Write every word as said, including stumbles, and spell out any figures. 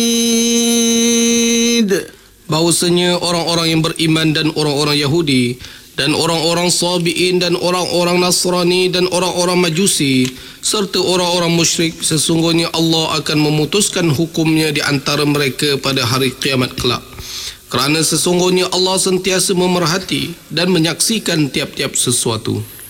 bahwasanya orang-orang yang beriman dan orang-orang Yahudi dan orang-orang Sabi'in dan orang-orang Nasrani dan orang-orang Majusi serta orang-orang musyrik, sesungguhnya Allah akan memutuskan hukumnya di antara mereka pada hari kiamat kelak. Kerana sesungguhnya Allah sentiasa memerhati dan menyaksikan tiap-tiap sesuatu.